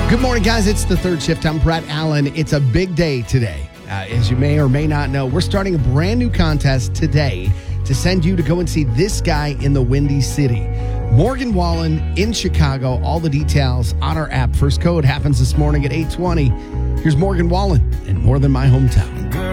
Good morning, guys. It's the third shift. I'm Brett Allen. It's a big day today. As you may or may not know, we're starting a brand new contest today to send you to go and see this guy in the Windy City. Morgan Wallen in Chicago. All the details on our app. First code happens this morning at 8:20. Here's Morgan Wallen in More Than My Hometown.